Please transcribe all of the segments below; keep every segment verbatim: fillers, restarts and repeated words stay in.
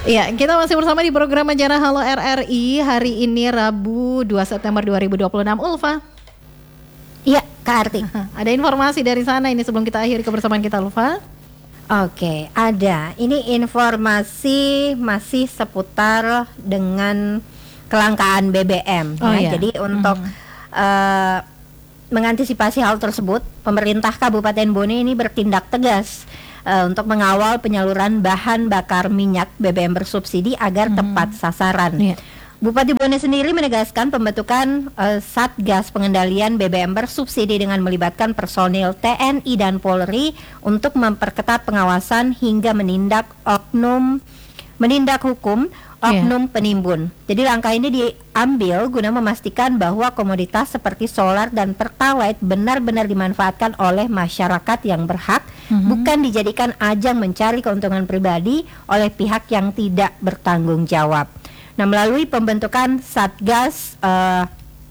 Ya, kita masih bersama di program Acara Halo R R I. Hari ini Rabu dua September dua ribu dua puluh enam. Ulfa. Iya, Kak Arti. Ada informasi dari sana ini sebelum kita akhiri kebersamaan kita, Ulfa? Oke, ada. Ini informasi masih seputar dengan kelangkaan B B M. Oh, ya. iya. Jadi untuk mm-hmm. uh, mengantisipasi hal tersebut, pemerintah Kabupaten Bone ini bertindak tegas uh, untuk mengawal penyaluran bahan bakar minyak B B M bersubsidi agar mm-hmm. tepat sasaran. Yeah. Bupati Bone sendiri menegaskan pembentukan uh, Satgas Pengendalian B B M bersubsidi dengan melibatkan personil T N I dan Polri untuk memperketat pengawasan hingga menindak oknum menindak hukum oknum yeah. penimbun. Jadi langkah ini diambil guna memastikan bahwa komoditas seperti solar dan pertalite benar-benar dimanfaatkan oleh masyarakat yang berhak, mm-hmm. bukan dijadikan ajang mencari keuntungan pribadi oleh pihak yang tidak bertanggung jawab. Nah, melalui pembentukan Satgas uh,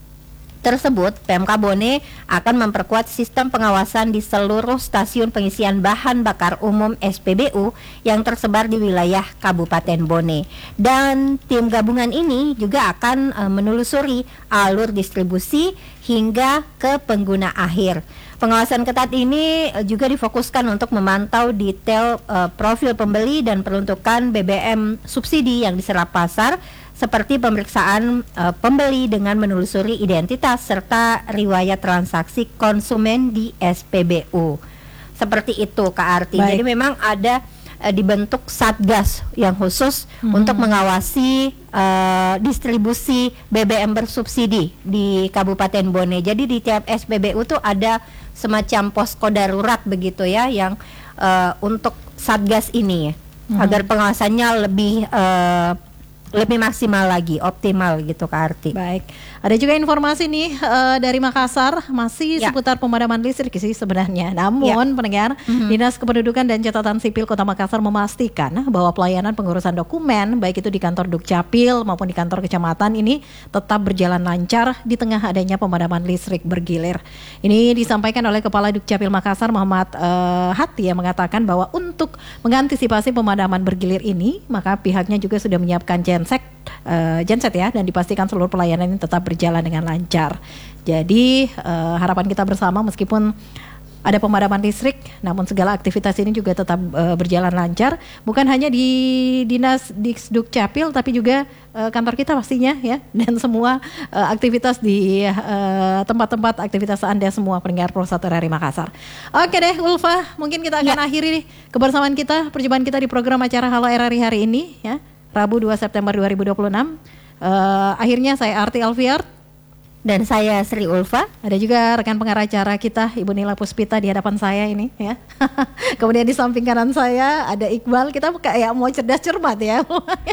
tersebut, Pemka Bone akan memperkuat sistem pengawasan di seluruh stasiun pengisian bahan bakar umum S P B U yang tersebar di wilayah Kabupaten Bone. Dan tim gabungan ini juga akan uh, menelusuri alur distribusi hingga ke pengguna akhir. Pengawasan ketat ini juga difokuskan untuk memantau detail uh, profil pembeli dan peruntukan B B M subsidi yang diserap pasar, seperti pemeriksaan uh, pembeli dengan menelusuri identitas serta riwayat transaksi konsumen di S P B U. Seperti itu, Kak Arti. Baik. Jadi memang ada uh, dibentuk Satgas yang khusus hmm. untuk mengawasi uh, distribusi B B M bersubsidi di Kabupaten Bone. Jadi di tiap S P B U tuh ada semacam posko darurat begitu ya, yang uh, untuk Satgas ini hmm. agar pengawasannya lebih uh, lebih maksimal lagi, optimal gitu, Kak Arti. Baik, ada juga informasi nih uh, dari Makassar, masih ya. seputar pemadaman listrik sih sebenarnya. Namun ya. pendengar, mm-hmm. Dinas Kependudukan dan Catatan Sipil Kota Makassar memastikan bahwa pelayanan pengurusan dokumen, baik itu di kantor Dukcapil maupun di kantor kecamatan ini tetap berjalan lancar di tengah adanya pemadaman listrik bergilir. Ini disampaikan oleh Kepala Dukcapil Makassar, Muhammad uh, Hati, yang mengatakan bahwa untuk mengantisipasi pemadaman bergilir ini, maka pihaknya juga sudah menyiapkan genset, uh, genset ya, dan dipastikan seluruh pelayanan ini tetap berjalan dengan lancar. Jadi uh, harapan kita bersama, meskipun ada pemadaman listrik, namun segala aktivitas ini juga tetap uh, berjalan lancar. Bukan hanya di Dinas Dukcapil, tapi juga uh, kantor kita pastinya ya, dan semua uh, aktivitas di uh, tempat-tempat aktivitas Anda semua pendengar Pro satu R R I Makassar. Oke deh Ulfa, mungkin kita akan ya. akhiri kebersamaan kita, perjumpaan kita di program acara Halo R R I hari ini ya, Rabu dua September dua ribu dua puluh enam. Uh, akhirnya saya Arti Alfiard dan saya Sri Ulfa. Ada juga rekan pengarah acara kita Ibu Nila Puspita di hadapan saya ini ya. Kemudian di samping kanan saya ada Iqbal. Kita kayak mau cerdas cermat ya.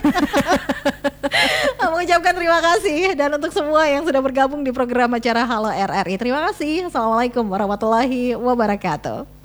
Mengucapkan terima kasih, dan untuk semua yang sudah bergabung di program acara Halo R R I, terima kasih. Assalamualaikum warahmatullahi wabarakatuh.